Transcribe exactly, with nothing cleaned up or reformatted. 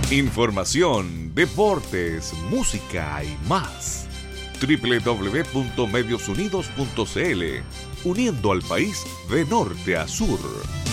Información, deportes, música y más. doble u doble u doble u punto medios unidos punto c l, uniendo al país de norte a sur.